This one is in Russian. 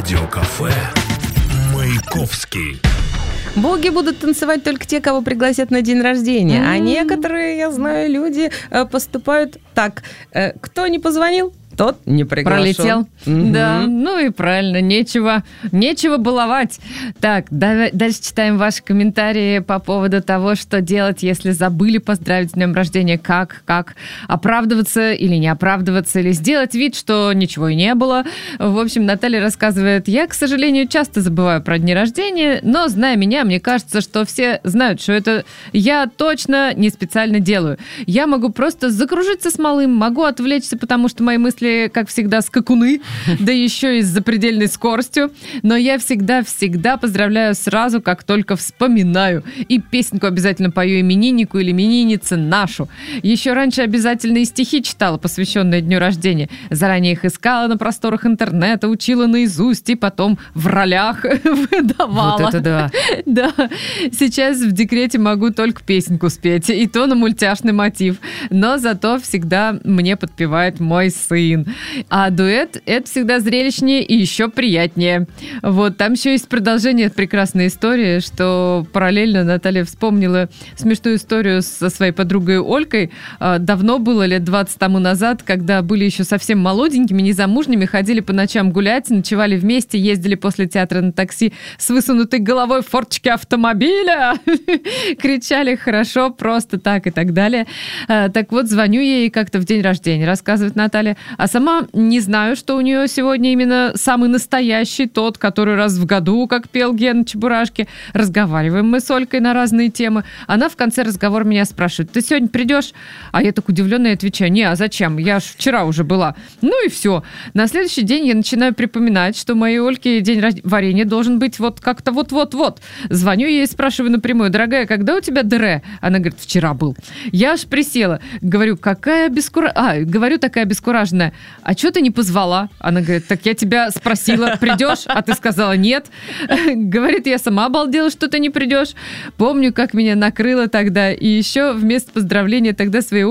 Радиокафе Маяковский. Боги будут танцевать только те, кого пригласят на день рождения. А некоторые, я знаю, люди поступают так. Кто не позвонил, тот не приглашен. Пролетел. Да, ну и правильно, нечего баловать. Так, дальше читаем ваши комментарии по поводу того, что делать, если забыли поздравить с днем рождения, как оправдываться или не оправдываться, или сделать вид, что ничего и не было. В общем, Наталья рассказывает: я, к сожалению, часто забываю про дни рождения, но, зная меня, мне кажется, что все знают, что это я точно не специально делаю. Я могу просто закружиться с малым, могу отвлечься, потому что мои мысли, как всегда, скакуны, да еще и с запредельной скоростью. Но я всегда поздравляю сразу, как только вспоминаю. И песенку обязательно пою имениннику или имениннице нашу. Еще раньше обязательно и стихи читала, посвященные дню рождения. Заранее их искала на просторах интернета, учила наизусть и потом в ролях выдавала. Вот это да. Да. Сейчас в декрете могу только песенку спеть, и то на мультяшный мотив. Но зато всегда мне подпевает мой сын. А дуэт — это всегда зрелищнее и еще приятнее. Вот, там еще есть продолжение прекрасной истории, что параллельно Наталья вспомнила смешную историю со своей подругой Олькой. Давно было, лет 20 тому назад, когда были еще совсем молоденькими, незамужними, ходили по ночам гулять, ночевали вместе, ездили после театра на такси с высунутой головой в форточке автомобиля, кричали «хорошо», просто так и так далее. Так вот, звоню ей как-то в день рождения, рассказывает Наталья, а сама не знаю, что у нее сегодня именно самый настоящий, тот, который раз в году, как пел Гена Чебурашки. Разговариваем мы с Олькой на разные темы. Она в конце разговора меня спрашивает: ты сегодня придешь? А я так удивленная отвечаю: не, а зачем? Я ж вчера уже была. Ну и все. На следующий день я начинаю припоминать, что у моей Ольки день варенья должен быть вот как-то вот-вот-вот. Звоню ей и спрашиваю напрямую: дорогая, когда у тебя ДР? Она говорит: вчера был. Я аж присела. Говорю: такая обескураженная. А что ты не позвала? Она говорит: так я тебя спросила, придешь? А ты сказала нет. Говорит: я сама обалдела, что ты не придешь. Помню, как меня накрыло тогда. И еще вместо поздравления тогда своей